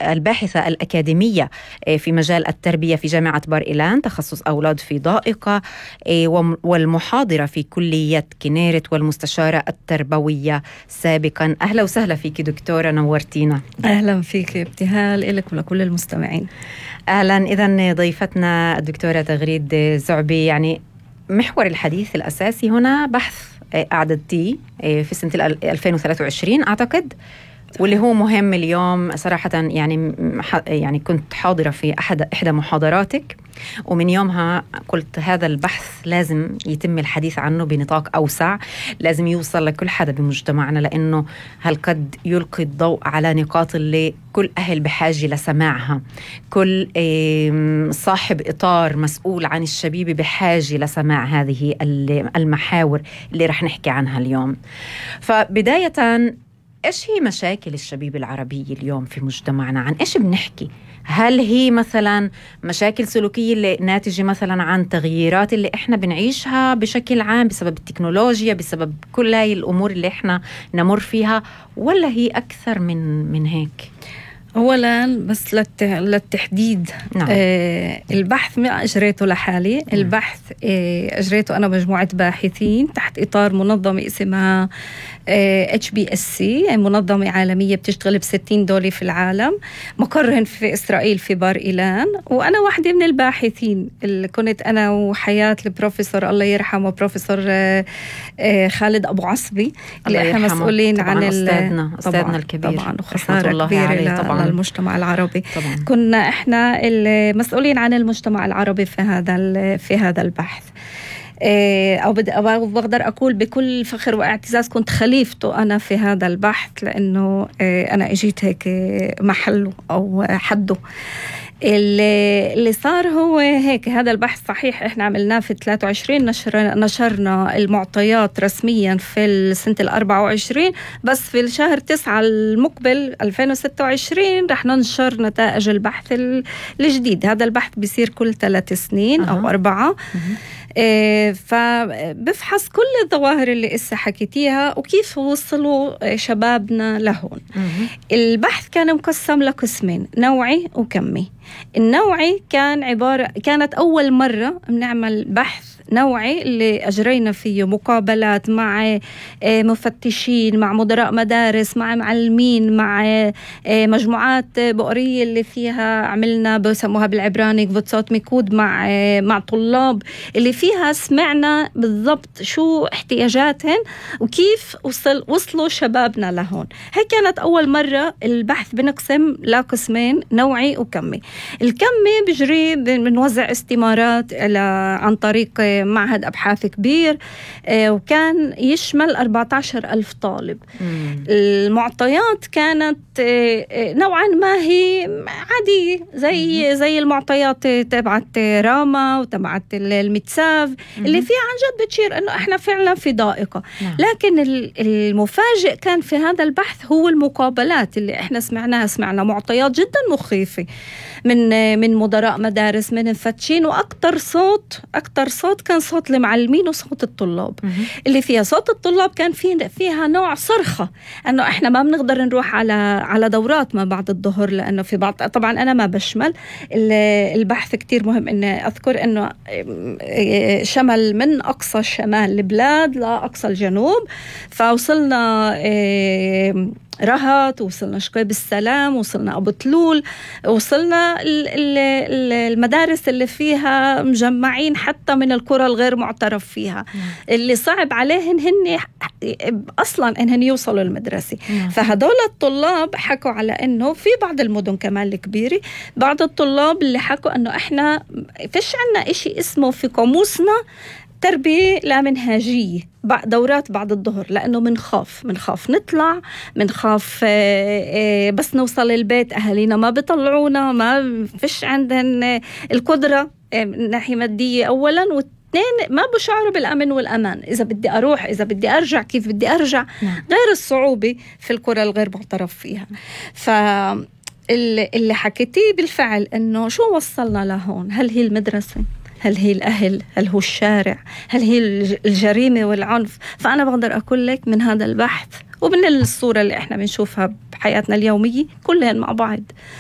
الباحثة الأكاديمية في مجال التربية في جامعة بار إيلان، تخصص أولاد في ضائقة، والمحاضرة في كلية كنيرت والمستشارة التربوية سابقا. أهلا وسهلا فيك دكتورة، نورتينا. أهلا فيك ابتهال، إلك ولكل المستمعين. أهلا. إذن ضيفتنا الدكتورة تغريد زعبي، يعني محور الحديث الأساسي هنا بحث أعددتيه في سنة 2023 أعتقد، واللي هو مهم اليوم صراحة. يعني كنت حاضرة في إحدى محاضراتك، ومن يومها قلت هذا البحث لازم يتم الحديث عنه بنطاق أوسع، لازم يوصل لكل حدا بمجتمعنا، لأنه هالقد يلقي الضوء على نقاط اللي كل أهل بحاجة لسماعها، كل صاحب إطار مسؤول عن الشبيبة بحاجة لسماع هذه المحاور اللي رح نحكي عنها اليوم. فبداية، إيش هي مشاكل الشبيبة العربية اليوم في مجتمعنا؟ عن إيش بنحكي؟ هل هي مثلا مشاكل سلوكية اللي ناتجة مثلا عن تغييرات اللي إحنا بنعيشها بشكل عام بسبب التكنولوجيا، بسبب كل هاي الأمور اللي إحنا نمر فيها، ولا هي أكثر من هيك؟ أولا بس للتحديد، نعم. البحث ما أجريته لحالي. البحث أجريته أنا مجموعة باحثين تحت إطار منظمة اسمها HBSC، منظمة عالمية بتشتغل ب60 دولة في العالم، مقرهن في إسرائيل في بار إيلان. وأنا واحدة من الباحثين اللي كنت أنا وحياة البروفيسور الله يرحمه بروفيسور خالد أبو عصبي، اللي إحنا مسؤولين عن أستاذنا الكبير طبعا، وخسارة كبيرة طبعا المجتمع العربي طبعا. كنا إحنا المسؤولين عن المجتمع العربي في هذا البحث. أو بقدر أقول بكل فخر واعتزاز كنت خليفته أنا في هذا البحث، لأنه أنا إجيت هيك محله أو حده. اللي صار هو هيك، هذا البحث صحيح إحنا عملناه في 23، نشرنا المعطيات رسميا في سنة 24، بس في الشهر 9 المقبل 2026 رح ننشر نتائج البحث الجديد. هذا البحث بيصير كل 3 سنين أو 4. فبفحص كل الظواهر اللي إسا حكيتيها وكيف وصلوا شبابنا لهون. البحث كان مقسم لقسمين، نوعي وكمي. النوعي كانت أول مرة بنعمل بحث نوعي اللي أجرينا فيه مقابلات مع مفتشين، مع مدراء مدارس، مع معلمين، مع مجموعات بؤرية اللي فيها عملنا بسموها بالعبراني فوتسات ميكود مع طلاب، اللي فيها سمعنا بالضبط شو احتياجاتهم وكيف وصلوا شبابنا لهون. هي كانت أول مرة البحث بنقسم لقسمين، نوعي وكمي. الكمي بجري بنوزع استمارات عن طريق معهد أبحاث كبير، وكان يشمل 14,000 طالب. المعطيات كانت نوعا ما هي عادية زي المعطيات تبعت راما وتبعت المتساف اللي فيها عن جد بتشير أنه إحنا فعلا في ضائقة. لكن المفاجئ كان في هذا البحث هو المقابلات اللي إحنا سمعنا معطيات جدا مخيفة من مدراء مدارس، من مفتشين، وأكتر صوت كان صوت المعلمين وصوت الطلاب. اللي فيها صوت الطلاب كان فيها نوع صرخة أنه إحنا ما بنقدر نروح على دورات ما بعد الظهر، لأنه في بعض، طبعا أنا ما بشمل البحث، كتير مهم أن أذكر أنه شمل من أقصى الشمال البلاد لأقصى الجنوب. فوصلنا رهط، وصلنا شقيب السلام، وصلنا أبو تلول، وصلنا المدارس اللي فيها مجمعين حتى من القرى الغير معترف فيها، اللي صعب عليهن هن أصلا إنهن يوصلوا المدرسة. فهدول الطلاب حكوا على إنه في بعض المدن كمان الكبيرة، بعض الطلاب اللي حكوا إنه إحنا فيش عنا إشي اسمه في قاموسنا تربية لا منهجية، دورات بعد الظهر، لأنه منخاف نطلع، منخاف بس نوصل البيت أهالينا ما بيطلعونا، ما فيش عندهم القدرة من ناحية مادية أولا، واثنين ما بشعروا بالأمن والأمان. إذا بدي أروح، إذا بدي أرجع، كيف بدي أرجع، غير الصعوبة في القرى الغير معترف فيها. اللي حكيتيه بالفعل إنه شو وصلنا لهون؟ هل هي المدرسة؟ هل هي الأهل؟ هل هو الشارع؟ هل هي الجريمة والعنف؟ فأنا بقدر أقول لك من هذا البحث ومن الصورة اللي إحنا بنشوفها بحياتنا اليومية كلهن مع بعض